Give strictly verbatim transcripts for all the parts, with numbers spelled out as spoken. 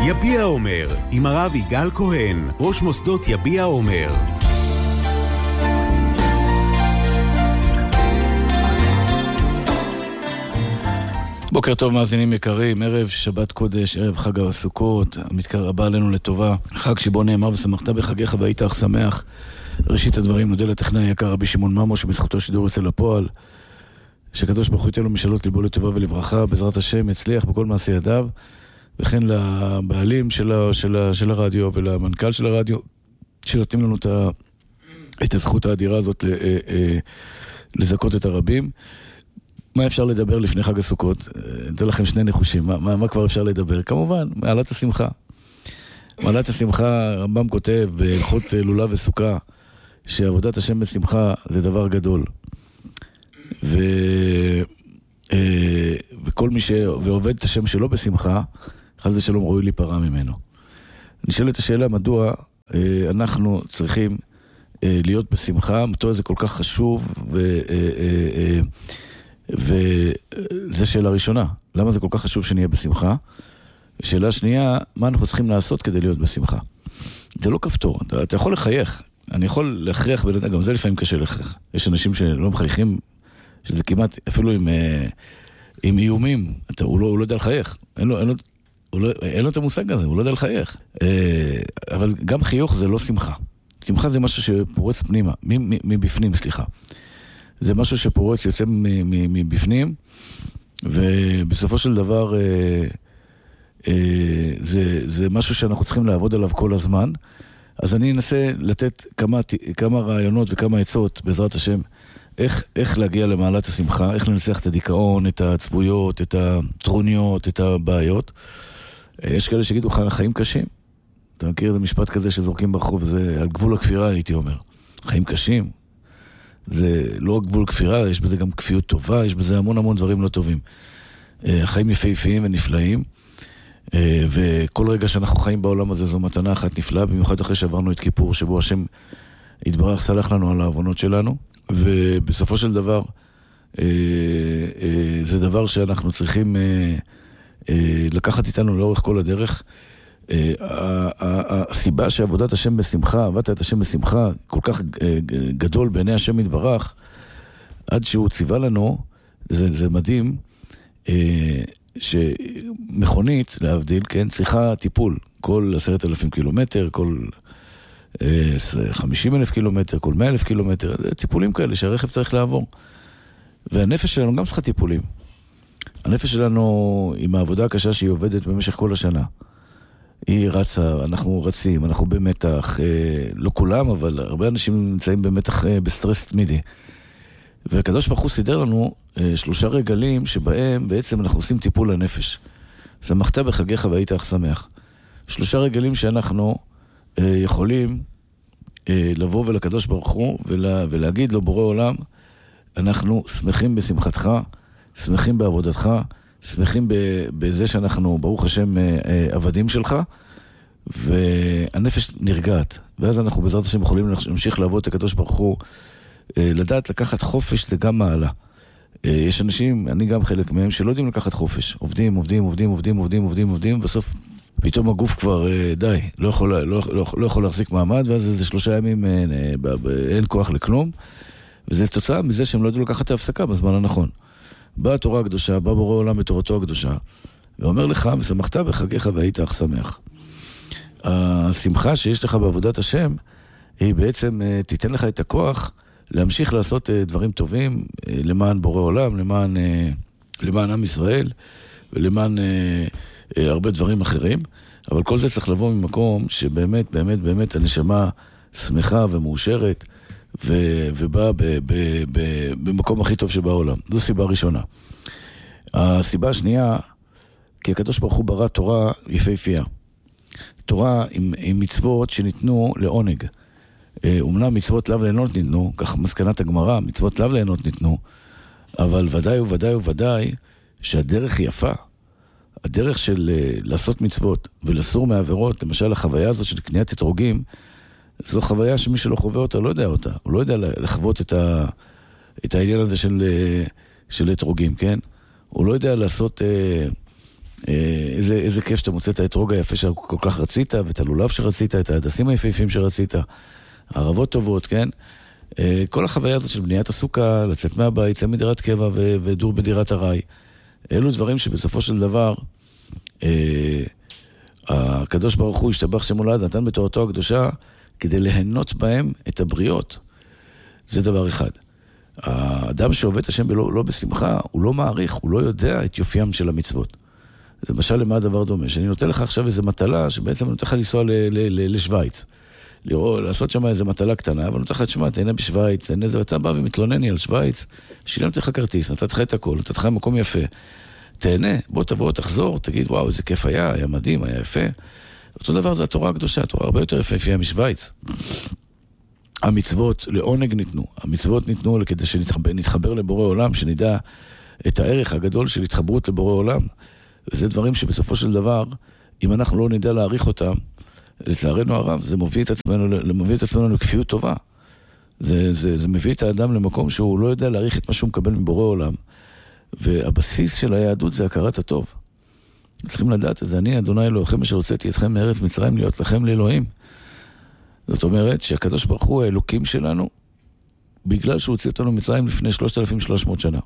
יביע אומר, עם הרב יגאל כהן, ראש מוסדות יביע אומר. בוקר טוב מאזינים יקרים, ערב שבת קודש, ערב חג הסוכות, המתקרב הבא עלינו לטובה, חג שבו נאמר ושמחת בחגיך והיית אך שמח. ראשית הדברים נודה לטכנאי היקר רבי שמעון ממו שבזכותו שידור יצא לפועל, שקדוש ברוך הוא ייתן לו משאלות ליבו לטובה ולברכה, בעזרת השם יצליח בכל מעשי ידיו, וכן לבעלים של, ה, של, ה, של הרדיו ולמנכ"ל של הרדיו שנותנים לנו את, ה, את הזכות האדירה הזאת לזכות את הרבים. מה אפשר לדבר לפני חג הסוכות? אתן לכם שני נחושים. מה, מה, מה כבר אפשר לדבר? כמובן, מעלת השמחה. מעלת השמחה, הרמב"ם כותב בהלכות לולה וסוכה, שעבודת השם בשמחה זה דבר גדול. ו, וכל מי שעובד את השם שלו בשמחה, חס ושלום ראוי להיפרע ממנו. נשאלת השאלה, מדוע אנחנו צריכים להיות בשמחה? מדוע זה כל כך חשוב ו... וזה שאלה ראשונה, למה זה כל כך חשוב שנהיה בשמחה? שאלה שנייה, מה אנחנו צריכים לעשות כדי להיות בשמחה? זה לא כפתור, אתה, אתה יכול לחייך, אני יכול להכריח, גם זה לפעמים קשה להכריח. יש אנשים שלא מחייכים, שזה כמעט, אפילו עם, עם איומים, אתה, הוא, לא, הוא לא יודע לחייך, אין לו, אין לו, הוא לא, אין לו את המושג הזה, הוא לא יודע לחייך. אבל גם חיוך זה לא שמחה. שמחה זה משהו שפורץ פנימה, מבפנים, סליחה. זה משהו שפורץ יוצא מבפנים, ובסופו של דבר אה, אה, זה, זה משהו שאנחנו צריכים לעבוד עליו כל הזמן. אז אני אנסה לתת כמה, כמה רעיונות וכמה עצות בעזרת השם, איך, איך להגיע למעלת השמחה, איך לנסח את הדיכאון, את העצבויות, את הטרוניות, את הבעיות. אה, יש כאלה שגידו חיים קשים. אתה מכיר את המשפט כזה שזורקים ברחוב, זה על גבול הכפירה הייתי אומר. חיים קשים. זה לא גבול כפירה, יש בזה גם כפיות טובה, יש בזה המון המון דברים לא טובים. החיים יפהפיים ונפלאים, וכל רגע שאנחנו חיים בעולם הזה זו מתנה אחת נפלאה, במיוחד אחרי שעברנו את כיפור, שבו השם יתברך סלח לנו על העוונות שלנו, ובסופו של דבר, זה דבר שאנחנו צריכים לקחת איתנו לאורך כל הדרך. הסיבה שעבודת השם בשמחה, עבדת את השם בשמחה, כל כך גדול בעיני השם יתברך, עד שהוא ציווה לנו, זה, זה מדהים, שמכונית, להבדיל, כן, צריכה טיפול, כל עשרת אלפים קילומטר, כל חמישים אלף קילומטר, כל מאה אלף קילומטר, טיפולים כאלה שהרכב צריך לעבור. והנפש שלנו גם צריכה טיפולים. הנפש שלנו, עם העבודה הקשה שהיא עובדת במשך כל השנה, היא רצה, אנחנו רצים, אנחנו במתח, לא כולם, אבל הרבה אנשים נמצאים במתח, בסטרס תמידי. והקדוש ברוך הוא סידר לנו שלושה רגלים שבהם בעצם אנחנו עושים טיפול לנפש. שמחת בחגיך והיית אך שמח. שלושה רגלים שאנחנו יכולים לבוא ולקדוש ברוך הוא ולה, ולהגיד לו בורא עולם, אנחנו שמחים בשמחתך, שמחים בעבודתך, שמחים בזה שאנחנו, ברוך השם, עבדים שלך, והנפש נרגעת. ואז אנחנו בעזרת השם יכולים להמשיך לעבוד את הקדוש ברוך הוא, לדעת לקחת חופש זה גם מעלה. יש אנשים, אני גם חלק מהם, שלא יודעים לקחת חופש. עובדים, עובדים, עובדים, עובדים, עובדים, עובדים, עובדים, בסוף פתאום הגוף כבר די, לא יכול, לא, לא, לא יכול להחזיק מעמד, ואז זה שלושה ימים אין כוח לכלום, וזה תוצאה מזה שהם לא יודעים לקחת את ההפסקה בזמן הנכון. באה התורה הקדושה, בא בורא עולם בתורתו הקדושה, ואומר לך, ושמחת בחגיך והיית אך שמח. השמחה שיש לך בעבודת השם, היא בעצם תיתן לך את הכוח להמשיך לעשות דברים טובים למען בורא עולם, למען, למען עם ישראל, ולמען הרבה דברים אחרים. אבל כל זה צריך לבוא ממקום שבאמת, באמת, באמת הנשמה שמחה ומאושרת, ו- ובא ב- ב- ב- במקום הכי טוב שבעולם. זו סיבה ראשונה. הסיבה השנייה, כי הקדוש ברוך הוא ברא תורה יפהפייה. תורה עם, עם מצוות שניתנו לעונג. אומנם מצוות לאו ליהנות ניתנו, כך מסקנת הגמרא, מצוות לאו ליהנות ניתנו, אבל ודאי וודאי וודאי שהדרך היא יפה. הדרך של לעשות מצוות ולסור מעבירות, למשל החוויה הזאת של קניית אתרוגים, זו חוויה שמי שלא חווה אותה לא יודע אותה. הוא לא יודע לחוות את, ה, את העניין הזה של, של אתרוגים, כן? הוא לא יודע לעשות, איזה, איזה כיף שאתה מוצא את האתרוג היפה שכל כך רצית, ואת הלולב שרצית, את ההדסים היפהפים שרצית, ערבות טובות, כן? כל החוויה הזאת של בניית הסוכה, לצאת מהבית, צא מדירת קבע ו- ודור בדירת הרי, אלו דברים שבסופו של דבר, אה, הקדוש ברוך הוא השתבח שמולד, נתן בתורתו הקדושה, כדי ליהנות בהם את הבריות. זה דבר אחד. האדם שעובד את השם לא, לא בשמחה, הוא לא מעריך, הוא לא יודע את יופיים של המצוות. למשל, למה הדבר דומה? שאני נותן לך עכשיו איזו מטלה, שבעצם אני נותן לך לנסוע ל- ל- ל- לשוויץ. לראות, לעשות שם איזו מטלה קטנה, אבל נותן לך את שמה, תהנה בשוויץ, תהנה איזה, ואתה בא ומתלונני על שוויץ, שילמתי לך כרטיס, נתת לך את הכל, נתת לך מקום יפה. תהנה, בוא תבוא, תחזור, תגיד, וואו, איזה כיף היה, היה מדהים, היה יפה. אותו דבר זה התורה הקדושה, התורה הרבה יותר יפה יפה משוויץ. המצוות לעונג ניתנו, המצוות ניתנו כדי שנתחבר, נתחבר לבורא עולם, שנדע את הערך הגדול של התחברות לבורא עולם. וזה דברים שבסופו של דבר, אם אנחנו לא נדע להעריך אותם, לצערנו הרב, זה מביא את עצמנו, מביא את עצמנו לכפיות טובה. זה, זה, זה מביא את האדם למקום שהוא לא יודע להעריך את מה שהוא מקבל מבורא עולם. והבסיס של היהדות זה הכרת הטוב. צריכים לדעת את זה, אני, אדוני אלוהיכם, אשר הוצאתי אתכם מארץ מצרים להיות לכם לאלוהים. זאת אומרת שהקדוש ברוך הוא האלוקים שלנו, בגלל שהוא הוציא אותנו מצרים לפני שלושת אלפים ושלוש מאות שנה.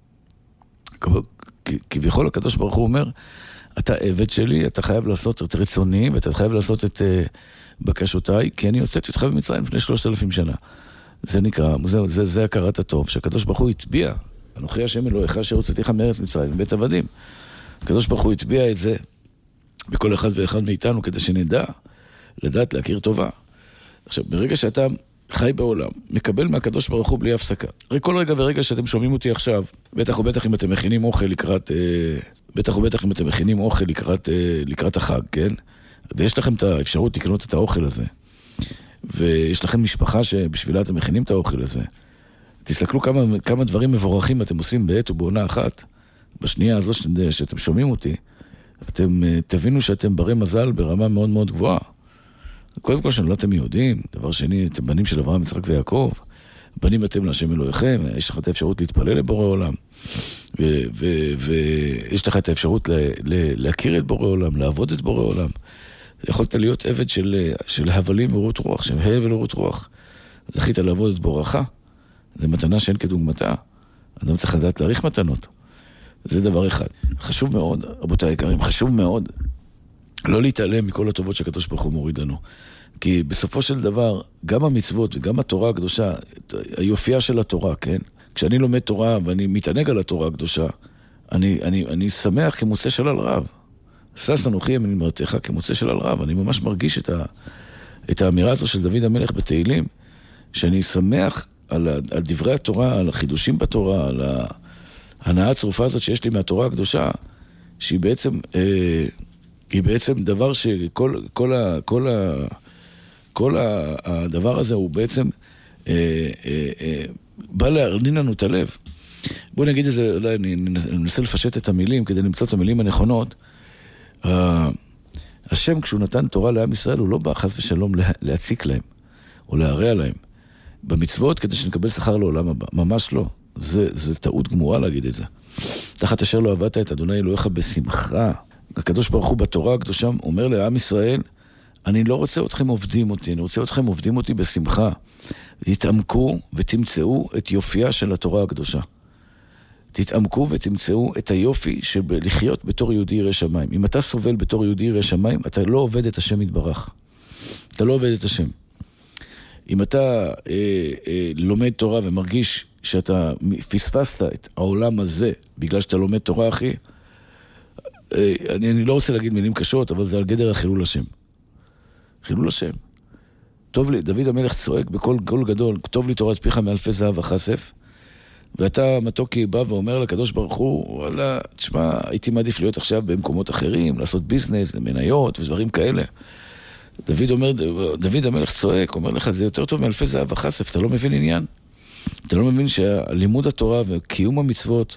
כביכול הקדוש ברוך הוא אומר, אתה עבד שלי, אתה חייב לעשות את רצוני, ואתה חייב לעשות את uh, בקשותיי, כי אני הוצאתי אותך במצרים לפני שלושת אלפים שנה. זה נקרא, זה, זה, זה הכרת הטוב, שהקדוש ברוך הוא הצביע, אנוכי השם אלוהיך אשר הוצאתיך מארץ מצרים, מבית עבדים. הקדוש ברוך הוא הצביע את זה בכל אחד ואחד מאיתנו, כדי שנדע, לדעת להכיר טובה. עכשיו, ברגע שאתה חי בעולם, מקבל מהקדוש ברוך הוא בלי הפסקה. הרי כל רגע ורגע שאתם שומעים אותי עכשיו, בטח ובטח אם אתם מכינים אוכל לקראת, אה, בטח ובטח אם אתם מכינים אוכל לקראת, אה, לקראת החג, כן? ויש לכם את האפשרות לקנות את האוכל הזה. ויש לכם משפחה שבשבילה אתם מכינים את האוכל הזה. תסתכלו כמה, כמה דברים מבורכים אתם עושים בעת ובעונה אחת. בשנייה הזו שאתם, שאתם שומעים אותי, אתם תבינו שאתם ברי מזל ברמה מאוד מאוד גבוהה. קודם כל שנולדתם יהודים, דבר שני, אתם בנים של אברהם, יצחק ויעקב, בנים אתם להשם אלוהיכם, יש לך את האפשרות להתפלל לבורא עולם, ויש לך את האפשרות ל- ל- להכיר את בורא עולם, לעבוד את בורא עולם. יכולת להיות עבד של, של הבלים ורות רוח, של הבל ורות רוח. זכית לעבוד את בורך, זה מתנה שאין כדוגמתה. אדם צריך לדעת להעריך מתנות. זה דבר אחד. חשוב מאוד, רבותיי היקרים, חשוב מאוד לא להתעלם מכל הטובות שהקדוש ברוך הוא מוריד לנו. כי בסופו של דבר, גם המצוות וגם התורה הקדושה, היופייה של התורה, כן? כשאני לומד תורה ואני מתענג על התורה הקדושה, אני, אני, אני שמח כמוצא שלל רב. שש אנוכי ימין אמרתך כמוצא שלל רב. אני ממש מרגיש את, ה, את האמירה הזו של דוד המלך בתהילים, שאני שמח על, ה, על דברי התורה, על החידושים בתורה, על ההנאה הצרופה הזאת שיש לי מהתורה הקדושה, שהיא בעצם... אה, היא בעצם דבר שכל כל ה, כל ה, כל ה, הדבר הזה הוא בעצם אה, אה, אה, בא להרנין לנו את הלב. בואו נגיד את זה, אולי אני ננסה לפשט את המילים כדי למצוא את המילים הנכונות. אה, השם כשהוא נתן תורה לעם ישראל הוא לא בא חס ושלום לה, להציק להם או להרע להם במצוות כדי שנקבל שכר לעולם הבא. ממש לא. זה, זה טעות גמורה להגיד את זה. תחת אשר לא עבדת את אדוני אלוהיך בשמחה. הקדוש ברוך הוא בתורה הקדושה אומר לעם ישראל, אני לא רוצה אתכם עובדים אותי, אני רוצה אתכם עובדים אותי בשמחה. תתעמקו ותמצאו את יופייה של התורה הקדושה. תתעמקו ותמצאו את היופי של לחיות בתור יהודי ירא שמיים. אם אתה סובל בתור יהודי ירא שמיים, אתה לא עובד את השם יתברך. אתה לא עובד את השם. אם אתה אה, אה, לומד תורה ומרגיש שאתה פספסת את העולם הזה בגלל שאתה לומד תורה, אחי, אני, אני לא רוצה להגיד מילים קשות, אבל זה על גדר החילול השם. חילול השם. טוב לי, דוד המלך צועק בכל גול גדול, טוב לי תורת פיך מאלפי זהב וכסף, ואתה מתוקי בא ואומר לקדוש ברוך הוא, וואלה, תשמע, הייתי מעדיף להיות עכשיו במקומות אחרים, לעשות ביזנס, מניות ודברים כאלה. דוד אומר, דוד המלך צועק, אומר לך, זה יותר טוב מאלפי זהב וכסף, אתה לא מבין עניין? אתה לא מבין שהלימוד התורה וקיום המצוות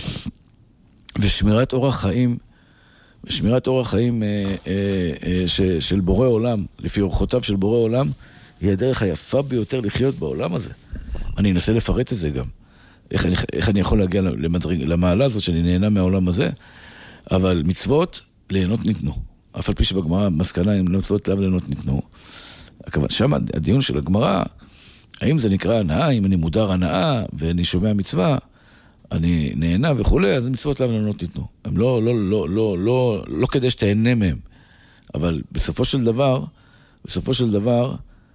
ושמירת אורח חיים, ושמירת אורח חיים אה, אה, אה, ש, של בורא עולם, לפי אורחותיו של בורא עולם, היא הדרך היפה ביותר לחיות בעולם הזה. אני אנסה לפרט את זה גם. איך אני, איך אני יכול להגיע למדרג, למעלה הזאת שאני נהנה מהעולם הזה? אבל מצוות ליהנות ניתנו. אף על פי שבגמרא מסקנה עם מצוות לאו ליהנות ניתנו. שם הדיון של הגמרא, האם זה נקרא הנאה, אם אני מודר הנאה ואני שומע מצווה, אני נהנה וכו', אז מצוות לאו ליהנות ניתנו. הם לא, לא, לא, לא, לא, לא כדי שתהנה מהם. אבל בסופו של דבר, בסופו של דבר,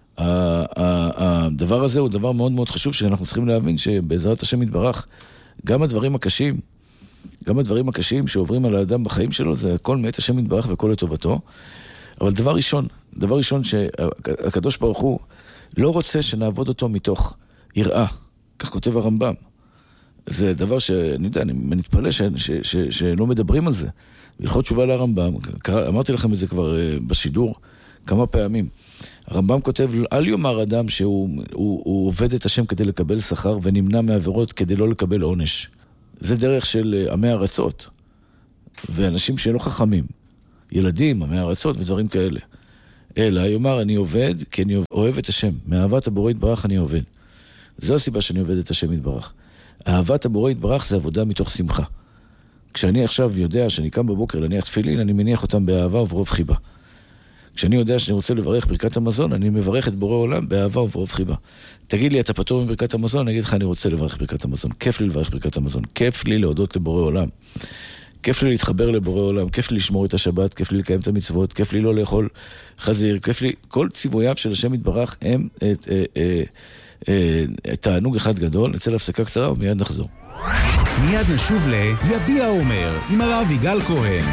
הדבר הזה הוא דבר מאוד מאוד חשוב, שאנחנו צריכים להבין שבעזרת השם יתברך, גם הדברים הקשים, גם הדברים הקשים שעוברים על האדם בחיים שלו, זה הכל מאת השם יתברך וכל לטובתו. אבל דבר ראשון, דבר ראשון שהקדוש ברוך הוא לא רוצה שנעבוד אותו מתוך יראה. כך כותב הרמב"ם. זה דבר שאני יודע, אני מתפלא ש, ש, ש, שלא מדברים על זה. הלכות תשובה לרמב"ם, אמרתי לכם את זה כבר בשידור כמה פעמים. הרמב"ם כותב, אל יאמר אדם שהוא הוא, הוא עובד את השם כדי לקבל שכר ונמנע מעבירות כדי לא לקבל עונש. זה דרך של עמי ארצות, ואנשים שלא חכמים, ילדים, עמי ארצות ודברים כאלה. אלא יאמר, אני עובד כי אני אוהב את השם, מאהבת הבורא יתברך אני עובד. זו הסיבה שאני עובד את השם יתברך. אהבת הבורא יתברך זה עבודה מתוך שמחה. כשאני עכשיו יודע שאני קם בבוקר להניח תפילין, אני מניח אותם באהבה וברוב חיבה. כשאני יודע שאני רוצה לברך ברכת המזון, אני מברך את בורא עולם באהבה וברוב חיבה. תגיד לי, אתה פטור מברכת המזון? אני אגיד לך, אני רוצה לברך ברכת המזון. כיף לי לברך ברכת המזון. כיף לי להודות לבורא עולם. כיף לי להתחבר לבורא עולם. כיף לי לשמור את השבת. כיף לי לקיים את המצוות. כיף לי לא לאכול חזיר. כיף לי... כל ציווייו של השם יתברך הם את, את, את, את תענוג אחד גדול. נצא להפסקה קצרה ומיד נחזור. מיד נשוב ליביע אומר עם הרב יגאל כהן.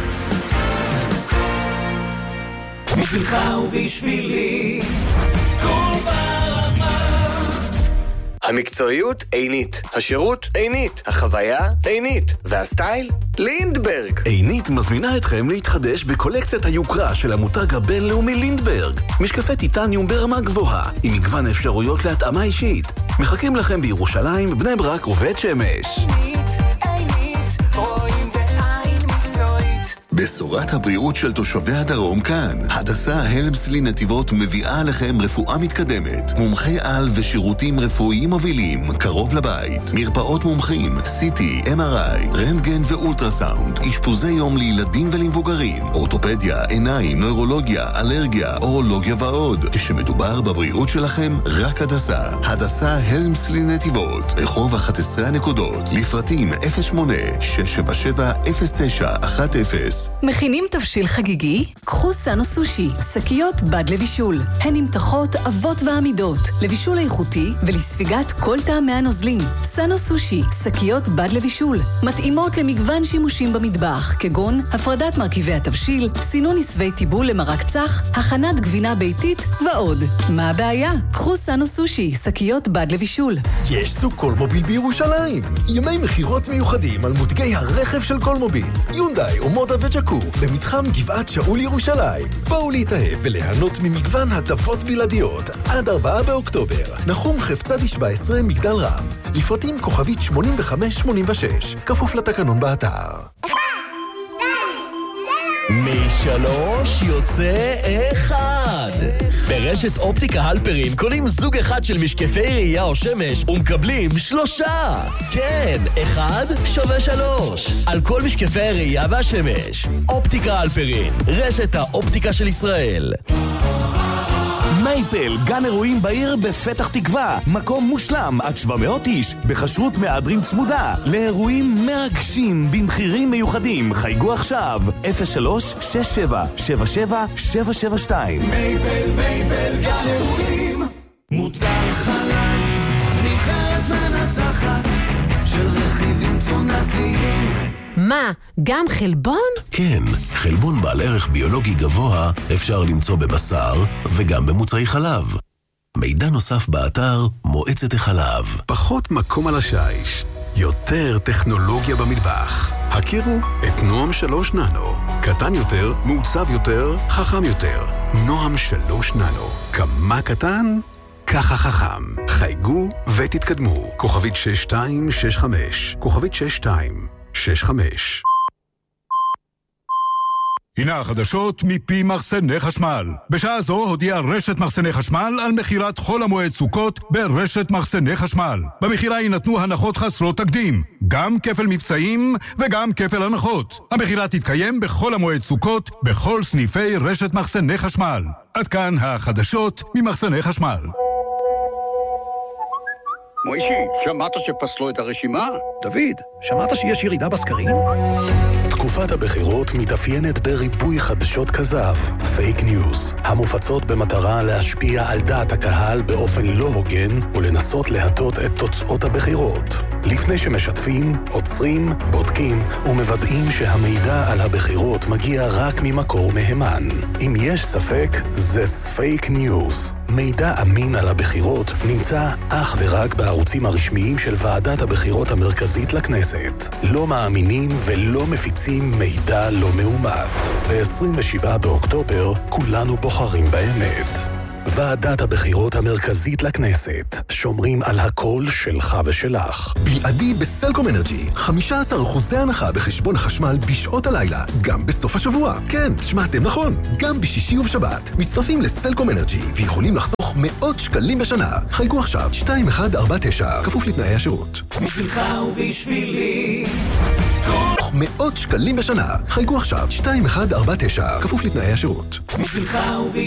בשבילך ובשבילי כל ברמה. המקצועיות עינית, השירות עינית, החוויה עינית, והסטייל לינדברג. עינית מזמינה אתכם להתחדש בקולקציית היוקרה של המותג הבינלאומי לינדברג. משקפי טיטניום ברמה גבוהה עם מגוון אפשרויות להתאמה אישית. מחכים לכם בירושלים, בני ברק ובית שמש. בשורת הבריאות של תושבי הדרום כאן. הדסה הלמסלי נתיבות מביאה לכם רפואה מתקדמת. מומחי על ושירותים רפואיים מובילים, קרוב לבית. מרפאות מומחים, סי טי, אם אר איי, רנטגן ואולטרסאונד. אשפוזי יום לילדים ולמבוגרים. אורתופדיה, עיניים, נוירולוגיה, אלרגיה, אורולוגיה ועוד. כשמדובר בבריאות שלכם, רק הדסה. הדסה הלמסלי נתיבות. רחוב אחת עשרה נקודות. לפרטים אפס שמונה שש שבע שבע אפס תשע אחת אפס. מכינים תבשיל חגיגי? קחו סאנו סושי, שקיות בד לבישול. הן נמתחות אבות ועמידות, לבישול איכותי ולספיגת כל טעמי הנוזלים. סאנו סושי, שקיות בד לבישול, מתאימות למגוון שימושים במטבח, כגון הפרדת מרכיבי התבשיל, סינון נסווי טיבול למרק צח, הכנת גבינה ביתית ועוד. מה הבעיה? קחו סאנו סושי, שקיות בד לבישול. יש סוג קולמוביל בירושלים. ימי מחירות מיוחדים על מותגי הרכב של קולמוביל. יונדאי או מודה וג'קו, במתחם גבעת שאול ירושלים. בואו להתאהב וליהנות ממגוון הטבות בלעדיות. עד ארבעה באוקטובר. נחום חפצדי שבע עשרה מגדל רם. לפרטים כוכבית שמונים וחמש שמונים ושש. כפוף לתקנון באתר. משלוש יוצא אחד. ברשת אופטיקה הלפרין קונים זוג אחד של משקפי ראייה או שמש ומקבלים שלושה. כן, אחד שווה שלוש. על כל משקפי הראייה והשמש. אופטיקה הלפרין, רשת האופטיקה של ישראל. מייפל, גן אירועים בעיר בפתח תקווה. מקום מושלם עד שבע מאות איש, בחשרות מהדרין צמודה. לאירועים מרגשים במחירים מיוחדים. חייגו עכשיו אפס שלוש שש שבע שבע שבע שבע שבע שתיים. מייפל, מייפל, גן אירועים. מוצר חלב, נבחרת מנצחת של רכיבים תזונתיים. מה, גם חלבון? כן, חלבון בעל ערך ביולוגי גבוה אפשר למצוא בבשר וגם במוצרי חלב. מידע נוסף באתר מועצת החלב. פחות מקום על השיש, יותר טכנולוגיה במטבח. הכירו את נועם שלוש ננו. קטן יותר, מעוצב יותר, חכם יותר. נועם שלוש ננו. כמה קטן? ככה חכם. חייגו ותתקדמו. כוכבית שש שתיים שש חמש. כוכבית שש שתיים שש חמש. הנה החדשות מפי מחסני חשמל. בשעה זו הודיעה רשת מחסני חשמל על מחירת חול המועד סוכות ברשת מחסני חשמל. במחירה יינתנו הנחות חסרות תקדים, גם כפל מבצעים וגם כפל הנחות. המחירה תתקיים בכל המועד סוכות בכל סניפי רשת מחסני חשמל. עד כאן החדשות ממחסני חשמל. מוישי, שמעת שפסלו את הרשימה? דוד, שמעת שיש ירידה בסקרים? תקופת הבחירות מתאפיינת בריבוי חדשות כזב, פייק ניוז, המופצות במטרה להשפיע על דעת הקהל באופן לא הוגן ולנסות להטות את תוצאות הבחירות. לפני שמשתפים, עוצרים, בודקים ומוודאים שהמידע על הבחירות מגיע רק ממקור מהימן. אם יש ספק, זה פייק ניוז. מידע אמין על הבחירות נמצא אך ורק בערוצים הרשמיים של ועדת הבחירות המרכזית לכנסת. לא מאמינים ולא מפיצים מידע לא מאומת. ב-עשרים ושבעה באוקטובר כולנו בוחרים באמת. ועדת הבחירות המרכזית לכנסת. שומרים על הקול שלך ושלך. בלעדי בסלקום אנרג'י. חמישה עשר אחוז הנחה בחשבון החשמל בשעות הלילה, גם בסוף השבוע. כן, שמעתם נכון. גם בשישי ובשבת. מצטרפים לסלקום אנרג'י ויכולים לחסוך מאות שקלים בשנה. חייגו עכשיו שתיים אחת ארבע תשע, כפוף לתנאי השירות. בשבילך ובשבילי. מאות שקלים בשנה. חייגו עכשיו שתיים אחת ארבע תשע, כפוף לתנאי השירות. בשבילך ובשבילי.